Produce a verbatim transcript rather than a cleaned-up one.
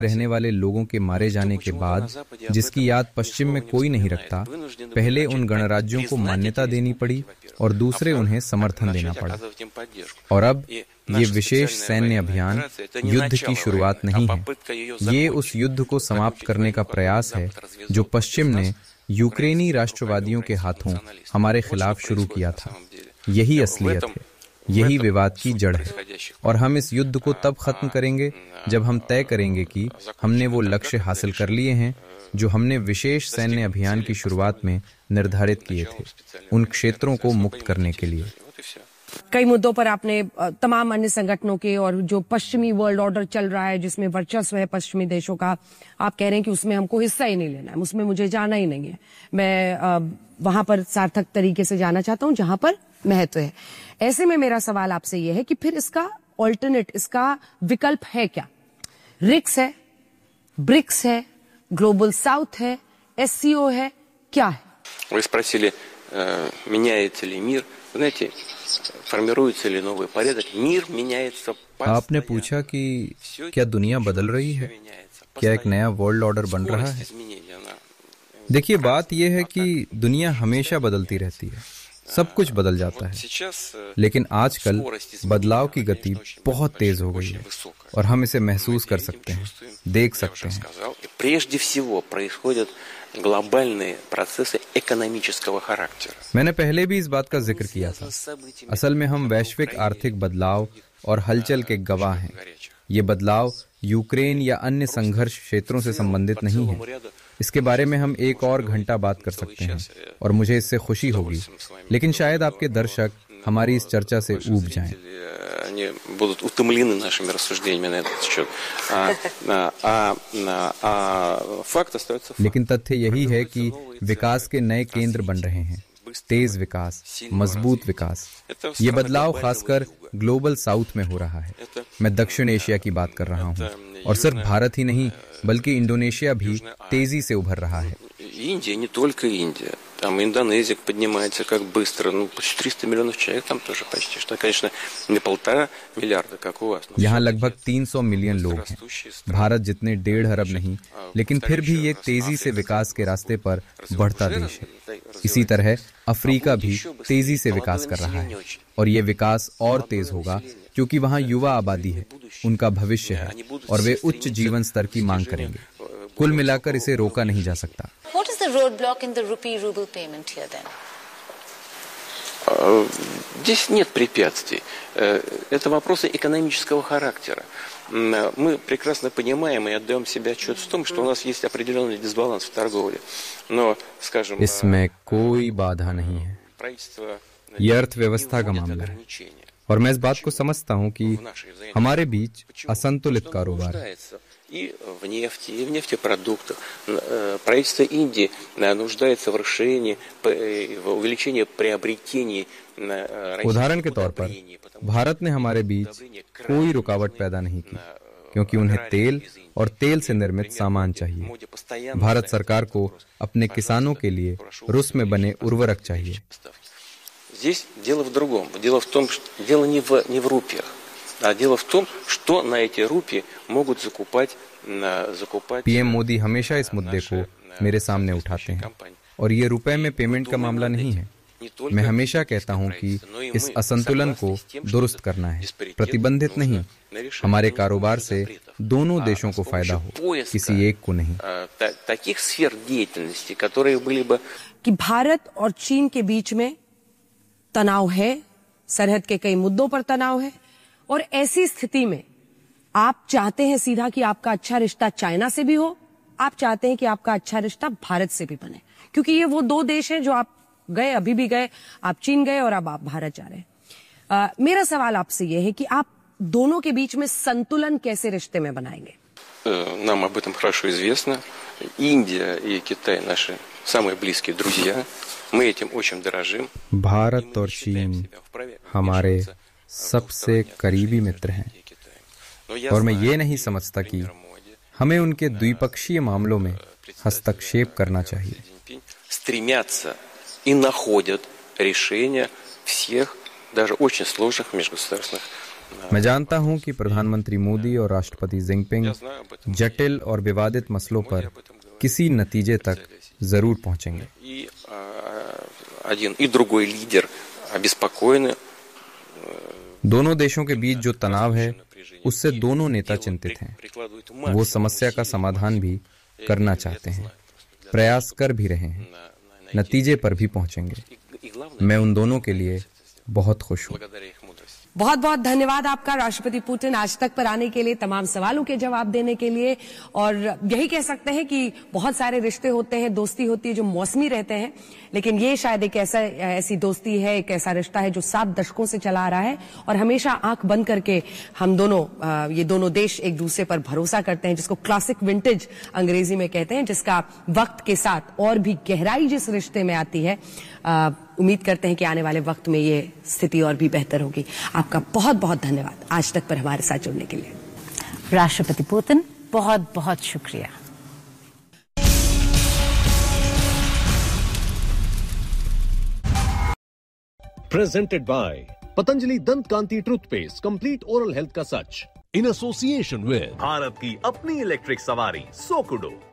रहने वाले लोगों के मारे जाने के बाद, जिसकी याद पश्चिम में कोई नहीं रखता, पहले उन गणराज्यों को मान्यता देनी पड़ी और दूसरे उन्हें समर्थन देना पड़ा। और अब ये विशेष सैन्य अभियान युद्ध की शुरुआत नहीं है, ये उस युद्ध को समाप्त करने का प्रयास है जो पश्चिम ने यूक्रेनी राष्ट्रवादियों के हाथों हमारे खिलाफ शुरू किया था। यही असलियत है, यही विवाद की जड़ है। और हम इस युद्ध को तब खत्म करेंगे जब हम तय करेंगे कि हमने वो लक्ष्य हासिल कर लिए हैं जो हमने विशेष सैन्य अभियान की शुरुआत में निर्धारित किए थे, उन क्षेत्रों को मुक्त करने के लिए। कई मुद्दों पर आपने तमाम अन्य संगठनों के और जो पश्चिमी वर्ल्ड ऑर्डर चल रहा है जिसमें वर्चस्व है पश्चिमी देशों का, आप कह रहे हैं कि उसमें हमको हिस्सा ही नहीं लेना है, उसमें मुझे जाना ही नहीं है। मैं वहां पर सार्थक तरीके से जाना चाहता हूं जहां पर महत्व है। ऐसे में मेरा सवाल आपसे यह है कि फिर इसका ऑल्टरनेट, इसका विकल्प है क्या? रिक्स है, ब्रिक्स है, ग्लोबल साउथ है, एससीओ है, क्या है? Вы спросили, меняется ли мир? Знаете, формируется ли новый порядок? Мир меняется. आपने पूछा कि क्या दुनिया बदल रही है, क्या एक नया वर्ल्ड ऑर्डर बन रहा है? देखिए, बात यह है कि दुनिया हमेशा बदलती रहती है, सब कुछ बदल जाता है, लेकिन आजकल बदलाव की गति बहुत तेज हो गई है और हम इसे महसूस कर सकते हैं, देख सकते हैं। Прежде всего происходят глобальные процессы экономического характера. मैंने पहले भी इस बात का जिक्र किया था। असल में हम वैश्विक आर्थिक बदलाव और हलचल के गवाह हैं। ये बदलाव यूक्रेन या अन्य संघर्ष क्षेत्रों से संबंधित नहीं है। इसके बारे में हम एक और घंटा बात कर सकते हैं और मुझे इससे खुशी होगी, लेकिन शायद आपके दर्शक हमारी इस चर्चा से ऊब जाएं। Они будут утомлены нашими рассуждениями на этот счет. А, а, а, а факт остается фактом. लेकिन तथ्य यही है कि विकास के नए केंद्र बन रहे हैं, तेज विकास, मजबूत विकास। ये बदलाव खासकर ग्लोबल साउथ में हो रहा है। मैं दक्षिण एशिया की बात कर रहा हूँ, और सिर्फ भारत ही नहीं बल्कि इंडोनेशिया भी तेजी से उभर रहा है। Индия, не только Индия. Там Индонезия поднимается как быстро. Ну, почти триста миллионов человек там тоже почти. Что, конечно, не полтора миллиарда, как у вас. यहाँ लगभग तीन सौ मिलियन लोग हैं। भारत जितने डेढ़ अरब नहीं, लेकिन फिर भी ये तेजी से विकास के रास्ते पर बढ़ता देश है। इसी तरह अफ्रीका भी तेजी से विकास कर रहा है, और ये विकास और तेज होगा क्योंकि वहाँ युवा आबादी है, उनका भविष्य है, और वे उच्च जीवन स्तर की मांग करेंगे। कुल मिलाकर इसे रोका नहीं जा सकता। What is the roadblock in the rupee-ruble payment here then? Здесь нет препятствий. Это вопросы экономического характера. Мы прекрасно понимаем и отдаем себе отчет в том, что у нас есть определенный дисбаланс в торговле. Но, скажем, इसमें कोई बाधा नहीं है। यह अर्थव्यवस्था का मामला है, और मैं इस बात को समझता हूँ कि हमारे बीच असंतुलित कारोबार है। И в нефти, и в нефтепродуктах. Правительство Индии нуждается в расширении, в увеличении приобретений. उदाहरण के तौर पर भारत ने हमारे बीच कोई रुकावट पैदा नहीं की, क्योंकि उन्हें तेल और तेल से निर्मित सामान चाहिए। भारत सरकार को अपने किसानों के लिए रूस में बने उर्वरक चाहिए। Здесь дело в другом. Дело в том, что дело не в не в рупиях. А дело в том, что на эти рупии могут закупать, закупать. पीएम मोदी हमेशा इस मुद्दे को मेरे सामने उठाते हैं, और ये रुपए में पेमेंट का मामला नहीं है। मैं हमेशा कहता हूँ कि इस असंतुलन को दुरुस्त करना है, प्रतिबंधित नहीं। हमारे कारोबार से दोनों देशों को फायदा हो, किसी एक को नहीं। Таких сфер деятельности, которые были бы कि भारत और चीन के बीच में तनाव है, सरहद के कई मुद्दों पर तनाव है, और ऐसी स्थिति में आप चाहते हैं सीधा कि आपका अच्छा रिश्ता चाइना से भी हो, आप चाहते हैं कि आपका अच्छा रिश्ता भारत से भी बने, क्योंकि ये वो दो देश हैं जो आप गए, अभी भी गए, आप चीन गए और अब आप भारत जा रहे हैं। मेरा सवाल आपसे ये है कि आप दोनों के बीच में संतुलन कैसे रिश्ते में बनाएंगे? Нам об этом хорошо известно. Индия и Китай наши самые близкие друзья. Мы этим очень дорожим. भारत और चीन हमारे सबसे करीबी मित्र हैं, और मैं ये नहीं समझता कि हमें उनके द्विपक्षीय मामलों में हस्तक्षेप करना चाहिए। Стремятся и находят решения всех, даже очень сложных межгосударственных मैं जानता हूं कि प्रधानमंत्री मोदी और राष्ट्रपति जिनपिंग जटिल और विवादित मसलों पर किसी नतीजे तक जरूर पहुंचेंगे। दोनों देशों के बीच जो तनाव है उससे दोनों नेता चिंतित हैं। वो समस्या का समाधान भी करना चाहते हैं, प्रयास कर भी रहे हैं, नतीजे पर भी पहुंचेंगे। मैं उन दोनों के लिए बहुत खुश हूं। बहुत बहुत धन्यवाद आपका राष्ट्रपति पुतिन आज तक पर आने के लिए, तमाम सवालों के जवाब देने के लिए। और यही कह सकते हैं कि बहुत सारे रिश्ते होते हैं, दोस्ती होती है जो मौसमी रहते हैं, लेकिन ये शायद एक ऐसा ऐसी दोस्ती है, एक ऐसा रिश्ता है जो सात दशकों से चला आ रहा है और हमेशा आंख बंद करके हम दोनों ये दोनों देश एक दूसरे पर भरोसा करते हैं, जिसको क्लासिक विंटेज अंग्रेजी में कहते हैं, जिसका वक्त के साथ और भी गहराई जिस रिश्ते में आती है। आ, उम्मीद करते हैं कि आने वाले वक्त में ये स्थिति और भी बेहतर होगी। आपका बहुत बहुत धन्यवाद आज तक पर हमारे साथ जुड़ने के लिए। राष्ट्रपति पुतिन, बहुत बहुत शुक्रिया। Presented by Patanjali Dant Kanti Toothpaste, complete oral health का सच, in association with भारत की अपनी इलेक्ट्रिक सवारी सोकुडो।